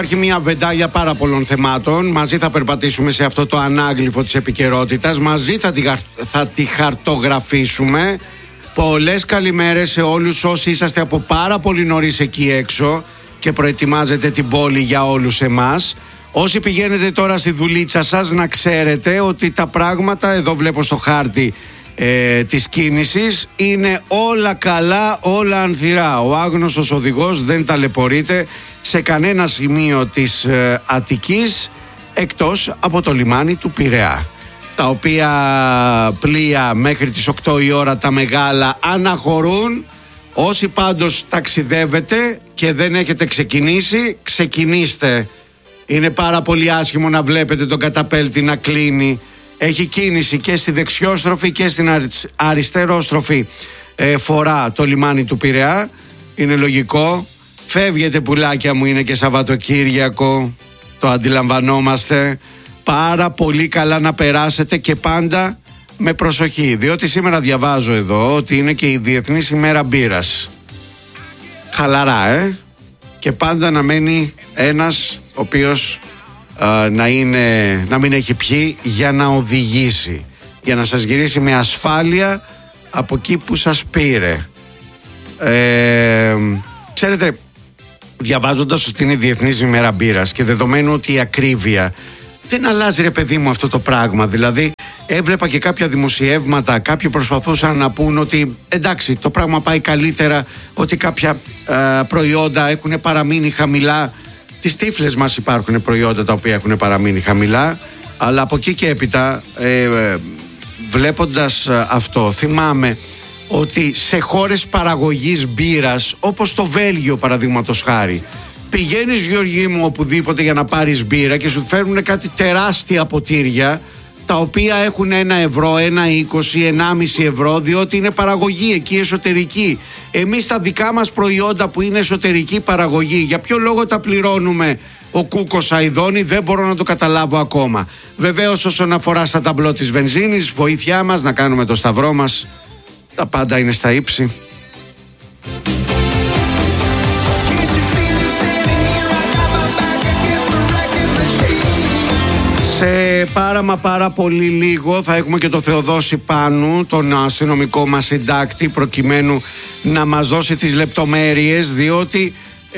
Υπάρχει μια βεντάλια πάρα πολλών θεμάτων. Μαζί θα περπατήσουμε σε αυτό το ανάγλυφο της επικαιρότητας. Μαζί θα τη χαρτογραφήσουμε. Πολλές καλημέρες σε όλους όσοι είσαστε από πάρα πολύ νωρίς εκεί έξω και προετοιμάζετε την πόλη για όλους εμάς. Όσοι πηγαίνετε τώρα στη δουλίτσα σας, να ξέρετε ότι τα πράγματα, εδώ βλέπω στο χάρτη της κίνησης, είναι όλα καλά, όλα ανθυρά. Ο άγνωστος οδηγός δεν ταλαιπωρείται σε κανένα σημείο της Αττικής εκτός από το λιμάνι του Πειραιά, τα οποία πλοία μέχρι τις 8 η ώρα τα μεγάλα αναχωρούν. Όσοι πάντως ταξιδεύετε και δεν έχετε ξεκινήσει, ξεκινήστε. Είναι πάρα πολύ άσχημο να βλέπετε τον καταπέλτη να κλείνει. Έχει κίνηση και στη δεξιόστροφη και στην αριστερόστροφη φορά το λιμάνι του Πειραιά. Είναι λογικό. Φεύγετε πουλάκια μου, είναι και Σαββατοκύριακο. Το αντιλαμβανόμαστε. Πάρα πολύ καλά να περάσετε και πάντα με προσοχή. Διότι σήμερα διαβάζω εδώ ότι είναι και η Διεθνής ημέρα μπύρας. Χαλαρά, Και πάντα να μένει ένας ο οποίος να μην έχει πιει για να οδηγήσει, για να σας γυρίσει με ασφάλεια από εκεί που σας πήρε. Ξέρετε, διαβάζοντας ότι είναι η Διεθνής ημέρα μπύρας και δεδομένου ότι η ακρίβεια δεν αλλάζει, ρε παιδί μου, αυτό το πράγμα. Δηλαδή έβλεπα και κάποια δημοσιεύματα, κάποιοι προσπαθούσαν να πούν ότι εντάξει, το πράγμα πάει καλύτερα, ότι κάποια προϊόντα έχουν παραμείνει χαμηλά. Τις τύφλες μας υπάρχουν προϊόντα τα οποία έχουν παραμείνει χαμηλά, αλλά από εκεί και έπειτα βλέποντας αυτό, θυμάμαι ότι σε χώρες παραγωγής μπύρας, όπως το Βέλγιο παραδείγματος χάρη, πηγαίνεις, Γιώργη μου, οπουδήποτε για να πάρεις μπύρα και σου φέρνουν κάτι τεράστια ποτήρια, τα οποία έχουν 1 ευρώ, 1,20, 1,5 ευρώ, διότι είναι παραγωγή εκεί εσωτερική. Εμείς τα δικά μας προϊόντα που είναι εσωτερική παραγωγή, για ποιο λόγο τα πληρώνουμε ο Κούκος Αηδόνη, δεν μπορώ να το καταλάβω ακόμα. Βεβαίως, όσον αφορά στα ταμπλό της βενζίνης, βοήθειά μας να κάνουμε το σταυρό μας. Τα πάντα είναι στα ύψη. Σε πάρα πολύ λίγο θα έχουμε και το Θεοδόση Πάνου, τον αστυνομικό μας συντάκτη, προκειμένου να μας δώσει τις λεπτομέρειες, διότι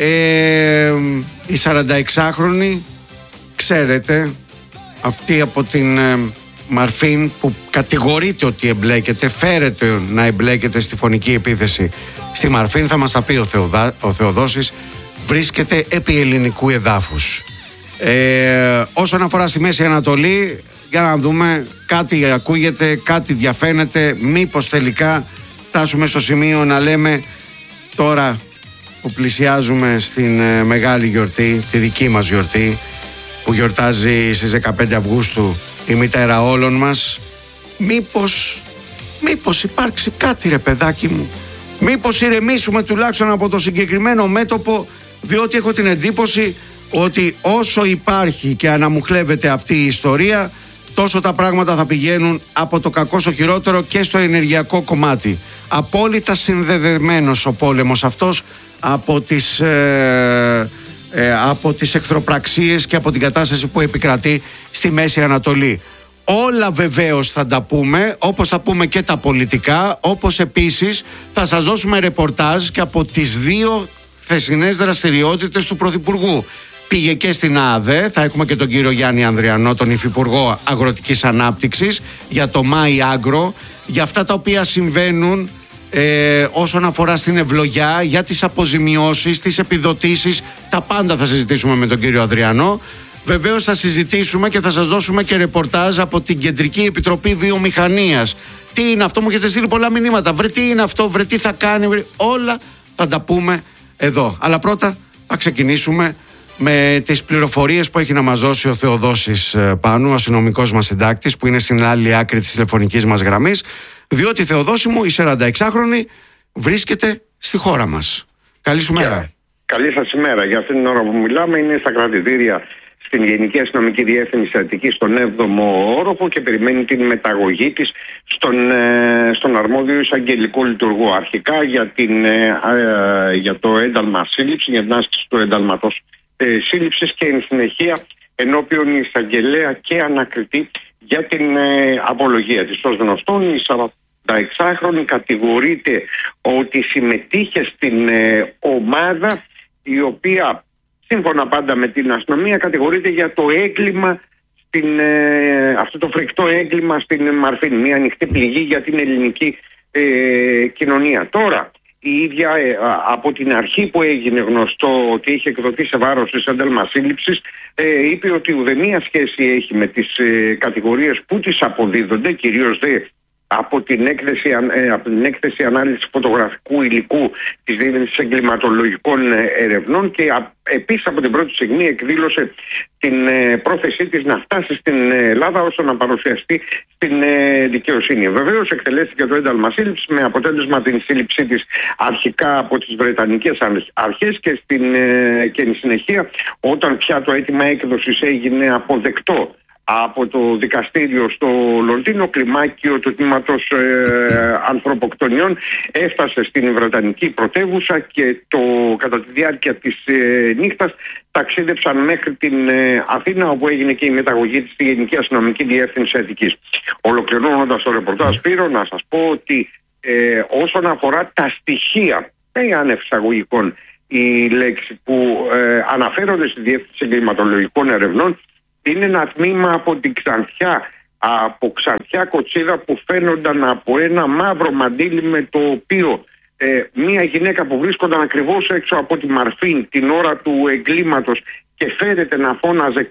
η 46χρονη, ξέρετε, αυτή από την Μαρφίν που κατηγορείται ότι εμπλέκεται, φέρεται να εμπλέκεται στη φωνική επίθεση στη Μαρφίν, θα μας τα πει ο Θεοδόσης, βρίσκεται επί ελληνικού εδάφους. Όσον αφορά στη Μέση Ανατολή, για να δούμε, κάτι ακούγεται, κάτι διαφαίνεται, μήπως τελικά φτάσουμε στο σημείο να λέμε τώρα που πλησιάζουμε στην μεγάλη γιορτή, τη δική μας γιορτή, που γιορτάζει στις 15 Αυγούστου η μητέρα όλων μας, μήπως υπάρξει κάτι, ρε παιδάκι μου, μήπως ηρεμήσουμε τουλάχιστον από το συγκεκριμένο μέτωπο, διότι έχω την εντύπωση ότι όσο υπάρχει και αναμουχλεύεται αυτή η ιστορία, τόσο τα πράγματα θα πηγαίνουν από το κακό στο χειρότερο και στο ενεργειακό κομμάτι. Απόλυτα συνδεδεμένος ο πόλεμος αυτός από τις εχθροπραξίες και από την κατάσταση που επικρατεί στη Μέση Ανατολή. Όλα βεβαίως θα τα πούμε, όπως θα πούμε και τα πολιτικά, όπως επίσης θα σας δώσουμε ρεπορτάζ και από τις 2 χθεσινές δραστηριότητες του Πρωθυπουργού. Πήγε και στην ΑΔΕ, θα έχουμε και τον κύριο Γιάννη Ανδριανό, τον Υφυπουργό Αγροτικής Ανάπτυξης, για το Μάι Άγκρο, για αυτά τα οποία συμβαίνουν όσον αφορά στην ευλογιά, για τις αποζημιώσεις, τις επιδοτήσεις, τα πάντα θα συζητήσουμε με τον κύριο Ανδριανό. Βεβαίως θα συζητήσουμε και θα σας δώσουμε και ρεπορτάζ από την Κεντρική Επιτροπή Βιομηχανίας. Τι είναι αυτό, μου έχετε στείλει πολλά μηνύματα. Βρε τι είναι αυτό, βρε τι θα κάνει, όλα θα τα πούμε εδώ. Αλλά πρώτα θα ξεκινήσουμε με τις πληροφορίες που έχει να μας δώσει ο Θεοδόσης Πάνου, ο αστυνομικός μας συντάκτης, που είναι στην άλλη άκρη της τηλεφωνικής μας γραμμής, διότι, Θεοδόση μου, η 46χρονη βρίσκεται στη χώρα μας. Καλή σου μέρα. Καλή σας ημέρα. Για αυτήν την ώρα που μιλάμε είναι στα κρατητήρια στην Γενική Αστυνομική Διεύθυνση Αττικής, στον 7ο όροφο, και περιμένει την μεταγωγή της στον αρμόδιο εισαγγελικό λειτουργό. Αρχικά για το ένταλμα σύλληψη, για την άσκηση του εντάλματος σύλληψης και εν συνεχεία ενώπιον εισαγγελέα και ανακριτή για την απολογία της. Ως γνωστόν, η 46χρονη κατηγορείται ότι συμμετείχε στην ομάδα η οποία, σύμφωνα πάντα με την αστυνομία, κατηγορείται για το έγκλημα, αυτό το φρικτό έγκλημα στην Μαρφίν, μια ανοιχτή πληγή για την ελληνική κοινωνία. Τώρα, η ίδια από την αρχή που έγινε γνωστό ότι είχε εκδοθεί σε βάρος της ένταλμα σύλληψης, είπε ότι ουδέμια σχέση έχει με τις κατηγορίες που τις αποδίδονται, κυρίως από την έκθεση ανάλυσης φωτογραφικού υλικού της Διεύθυνσης Εγκληματολογικών Ερευνών, και επίσης από την πρώτη στιγμή εκδήλωσε την πρόθεσή της να φτάσει στην Ελλάδα ώστε να παρουσιαστεί στην δικαιοσύνη. Βεβαίως εκτελέστηκε το ένταλμα σύλληψης με αποτέλεσμα την σύλληψή της αρχικά από τις Βρετανικές αρχές και εν συνεχεία, όταν πια το αίτημα έκδοσης έγινε αποδεκτό από το δικαστήριο στο Λονδίνο, κλιμάκιο του τμήματος ανθρωποκτονιών έφτασε στην Βρετανική πρωτεύουσα και κατά τη διάρκεια της νύχτας ταξίδεψαν μέχρι την Αθήνα, όπου έγινε και η μεταγωγή της στη Γενική Αστυνομική Διεύθυνση Αττικής. Ολοκληρώνοντας το ρεπορτάζ, Σπύρο, να σας πω ότι όσον αφορά τα στοιχεία, άνευ εισαγωγικών η λέξη, που αναφέρονται στη Διεύθυνση Εγκληματολογικών Ερευνών, είναι ένα τμήμα από την Ξανθιά Κοτσίδα που φαίνονταν από ένα μαύρο μαντίλι, με το οποίο μία γυναίκα που βρίσκονταν ακριβώς έξω από τη Μαρφίν την ώρα του εγκλήματος και φέρεται να φώναζε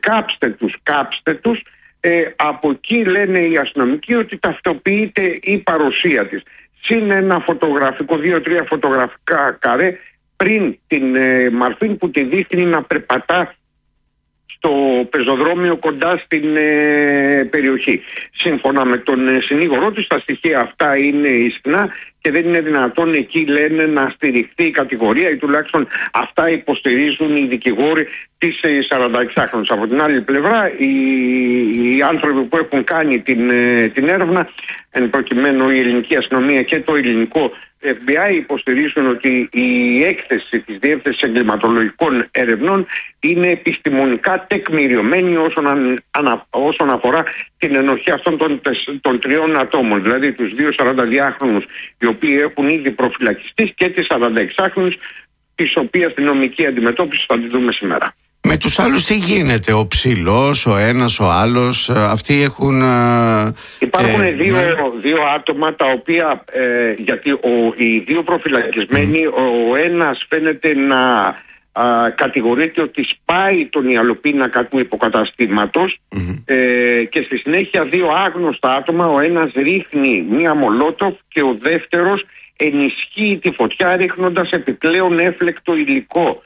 κάψτε τους, από εκεί λένε οι αστυνομικοί ότι ταυτοποιείται η παρουσία της. Συν ένα φωτογραφικό, 2-3 φωτογραφικά καρέ πριν την Μαρφίν που τη δείχνει να περπατά στο πεζοδρόμιο κοντά στην περιοχή. Σύμφωνα με τον συνήγορό της, τα στοιχεία αυτά είναι ισχνά και δεν είναι δυνατόν εκεί, λένε, να στηριχθεί η κατηγορία, ή τουλάχιστον αυτά υποστηρίζουν οι δικηγόροι της 46χρονης. Από την άλλη πλευρά, οι άνθρωποι που έχουν κάνει την έρευνα, εν προκειμένου η ελληνική αστυνομία και το ελληνικό FBI, υποστηρίζουν ότι η έκθεση της Διεύθυνσης Εγκληματολογικών Ερευνών είναι επιστημονικά τεκμηριωμένη όσον αφορά την ενοχή αυτών των τριών ατόμων, δηλαδή τους δύο 42χρονους οι οποίοι έχουν ήδη προφυλακιστεί και τις 46χρονους, τις οποίες την νομική αντιμετώπιση θα τη δούμε σήμερα. Με τους άλλους τι γίνεται? Ο ψηλός, ο ένας, ο άλλος, αυτοί έχουν... Υπάρχουν δύο άτομα τα οποία, γιατί οι δύο προφυλακισμένοι, ο ένας φαίνεται να κατηγορείται ότι σπάει τον ιαλοπίνακα του υποκαταστήματος, και στη συνέχεια δύο άγνωστα άτομα, ο ένας ρίχνει μία μολότοφ και ο δεύτερος ενισχύει τη φωτιά ρίχνοντας επιπλέον έφλεκτο υλικό.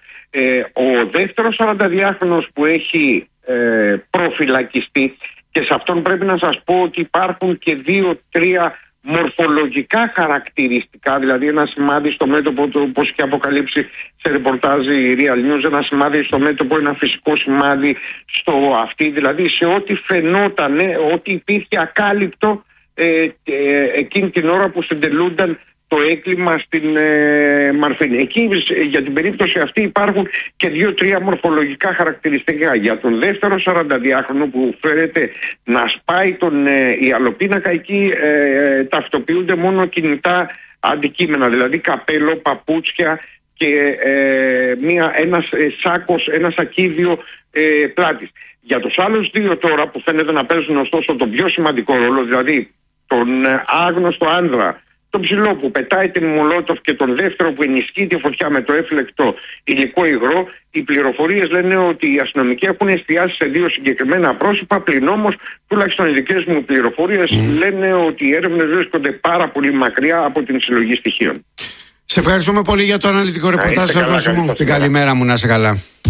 Ο δεύτερος 42χρονος που έχει προφυλακιστεί, και σε αυτόν πρέπει να σας πω ότι υπάρχουν και 2-3 μορφολογικά χαρακτηριστικά, δηλαδή ένα σημάδι στο μέτωπο, όπως και αποκαλύψει σε ρεπορτάζ η Real News, ένα σημάδι στο μέτωπο, ένα φυσικό σημάδι στο αυτί, δηλαδή σε ό,τι φαινόταν ότι υπήρχε ακάλυπτο εκείνη την ώρα που συντελούνταν το έγκλημα στην Μαρφίν. Εκεί για την περίπτωση αυτή υπάρχουν και 2-3 μορφολογικά χαρακτηριστικά. Για τον δεύτερο 42χρονο που φέρεται να σπάει τον ιαλοπίνακα, εκεί ταυτοποιούνται μόνο κινητά αντικείμενα, δηλαδή καπέλο, παπούτσια και ένα σακίδιο πλάτης. Για τους άλλους δύο τώρα που φαίνεται να παίζουν ωστόσο τον πιο σημαντικό ρόλο, δηλαδή τον άγνωστο άνδρα, τον ψηλό που πετάει την μολότοφ και τον δεύτερο που ενισχύει τη φωτιά με το έφλεκτο υλικό υγρό, οι πληροφορίες λένε ότι οι αστυνομικοί έχουν εστιάσει σε δύο συγκεκριμένα πρόσωπα, πλην όμως τουλάχιστον οι δικές μου πληροφορίες λένε ότι οι έρευνες βρίσκονται πάρα πολύ μακριά από την συλλογή στοιχείων. Σε ευχαριστούμε πολύ για το αναλυτικό ρεπορτάζ. Την καλημέρα μου, να είσαι καλά.